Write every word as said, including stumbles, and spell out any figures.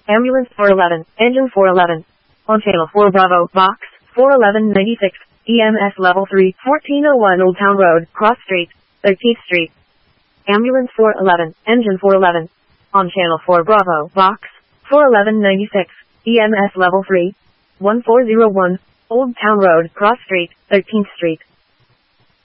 Ambulance four eleven, engine four eleven. On channel four Bravo, box, four eleven ninety-six, E M S level three, fourteen oh one Old Town Road, Cross Street, thirteenth Street. Ambulance four eleven, engine four eleven. On channel four Bravo, box, four eleven ninety-six, E M S level three, one four oh one, Old Town Road, Cross Street, thirteenth Street.